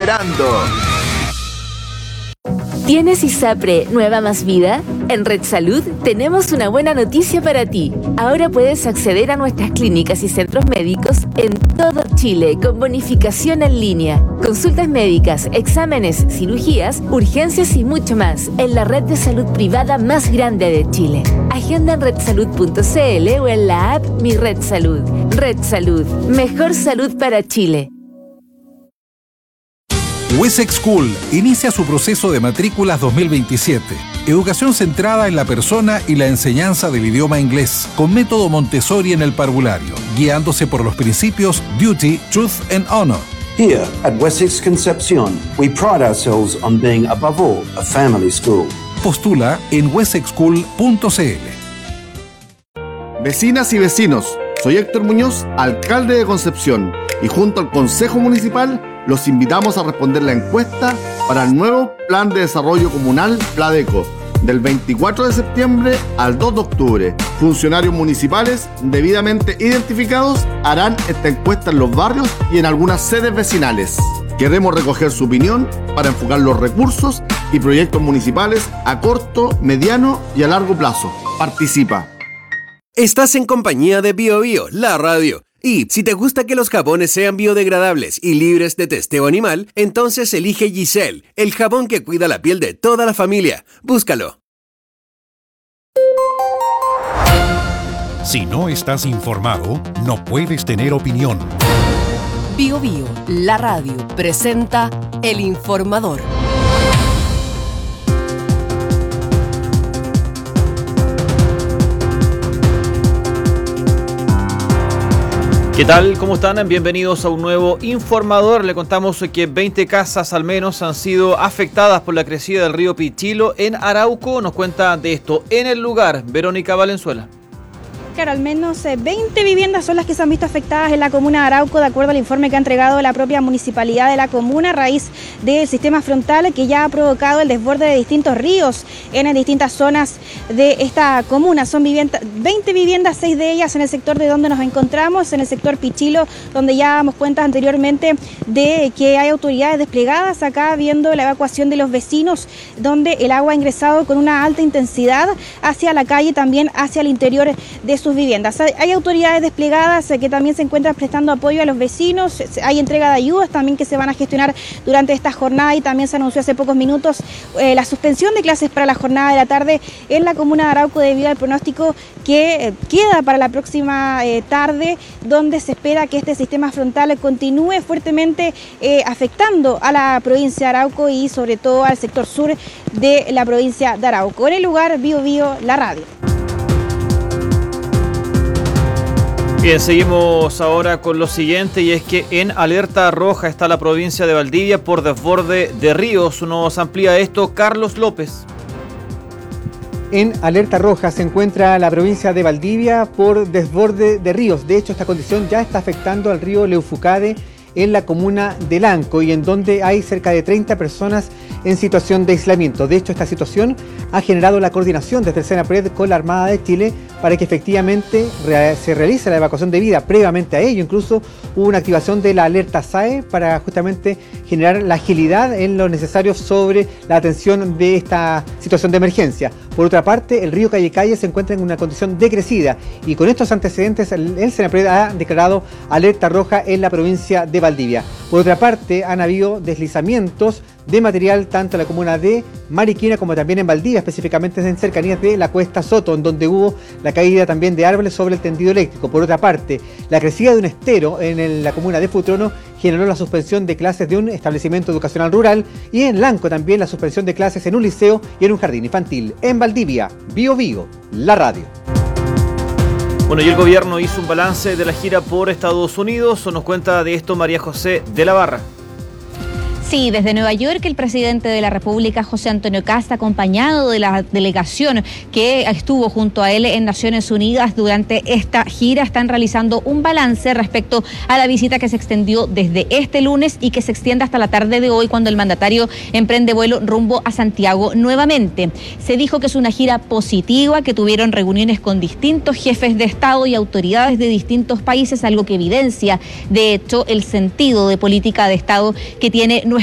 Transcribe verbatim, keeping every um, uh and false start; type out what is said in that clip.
esperando. ¿Tienes ISAPRE Nueva Más Vida? En Red Salud tenemos una buena noticia para ti. Ahora puedes acceder a nuestras clínicas y centros médicos en todo Chile con bonificación en línea. Consultas médicas, exámenes, cirugías, urgencias y mucho más en la red de salud privada más grande de Chile. Agenda en red salud punto c l o en la app Mi Red Salud. Red Salud, mejor salud para Chile. Wessex School inicia su proceso de matrículas dos mil veintisiete. Educación centrada en la persona y la enseñanza del idioma inglés, con método Montessori en el parvulario, guiándose por los principios Duty, Truth and Honor. Here at Wessex Concepción, we pride ourselves on being above all a family school. Postula en wessex school punto c l. Vecinas y vecinos, soy Héctor Muñoz, alcalde de Concepción, y junto al Consejo Municipal los invitamos a responder la encuesta para el nuevo Plan de Desarrollo Comunal Pladeco, del veinticuatro de septiembre al dos de octubre. Funcionarios municipales debidamente identificados harán esta encuesta en los barrios y en algunas sedes vecinales. Queremos recoger su opinión para enfocar los recursos y proyectos municipales a corto, mediano y a largo plazo. Participa. Estás en compañía de Bio Bio, la radio. Y si te gusta que los jabones sean biodegradables y libres de testeo animal, entonces elige Giselle, el jabón que cuida la piel de toda la familia. Búscalo. Si no estás informado, no puedes tener opinión. Bio Bio, la radio, presenta El Informador. ¿Qué tal? ¿Cómo están? Bienvenidos a un nuevo Informador. Le contamos que veinte casas al menos han sido afectadas por la crecida del río Pichilo en Arauco. Nos cuenta de esto en el lugar Verónica Valenzuela. Claro, al menos veinte viviendas son las que se han visto afectadas en la comuna de Arauco, de acuerdo al informe que ha entregado la propia municipalidad de la comuna, a raíz del sistema frontal que ya ha provocado el desborde de distintos ríos en distintas zonas de esta comuna. Son vivienda, veinte viviendas, seis de ellas en el sector de donde nos encontramos, en el sector Pichilo, donde ya damos cuenta anteriormente de que hay autoridades desplegadas acá viendo la evacuación de los vecinos, donde el agua ha ingresado con una alta intensidad hacia la calle, también hacia el interior de sus viviendas. Hay autoridades desplegadas que también se encuentran prestando apoyo a los vecinos, hay entrega de ayudas también que se van a gestionar durante esta jornada, y también se anunció hace pocos minutos eh, la suspensión de clases para la jornada de la tarde en la comuna de Arauco debido al pronóstico que eh, queda para la próxima eh, tarde, donde se espera que este sistema frontal continúe fuertemente eh, afectando a la provincia de Arauco y sobre todo al sector sur de la provincia de Arauco. En el lugar, Bio Bio, la radio. Bien, seguimos ahora con lo siguiente, y es que en alerta roja está la provincia de Valdivia por desborde de ríos. Nos amplía esto Carlos López. En alerta roja se encuentra la provincia de Valdivia por desborde de ríos. De hecho, esta condición ya está afectando al río Leufucade en la comuna de Lanco, y en donde hay cerca de treinta personas en situación de aislamiento. De hecho, esta situación ha generado la coordinación desde el Senapred con la Armada de Chile para que efectivamente se realice la evacuación debida. Previamente a ello, incluso hubo una activación de la alerta S A E para justamente generar la agilidad en lo necesario sobre la atención de esta situación de emergencia. Por otra parte, el río Calle Calle se encuentra en una condición decrecida, y con estos antecedentes el Senapred ha declarado alerta roja en la provincia de Valdivia. Por otra parte, han habido deslizamientos de material tanto en la comuna de Mariquina como también en Valdivia, específicamente en cercanías de la Cuesta Soto, en donde hubo la caída también de árboles sobre el tendido eléctrico. Por otra parte, la crecida de un estero en el, la comuna de Futrono generó la suspensión de clases de un establecimiento educacional rural, y en Lanco también la suspensión de clases en un liceo y en un jardín infantil. En Valdivia, Bio Bio, la radio. Bueno, y el gobierno hizo un balance de la gira por Estados Unidos. Nos cuenta de esto María José de la Barra. Sí, desde Nueva York el presidente de la República, José Antonio Kast, acompañado de la delegación que estuvo junto a él en Naciones Unidas durante esta gira, están realizando un balance respecto a la visita que se extendió desde este lunes y que se extiende hasta la tarde de hoy, cuando el mandatario emprende vuelo rumbo a Santiago nuevamente. Se dijo que es una gira positiva, que tuvieron reuniones con distintos jefes de Estado y autoridades de distintos países, algo que evidencia, de hecho, el sentido de política de Estado que tiene nuestra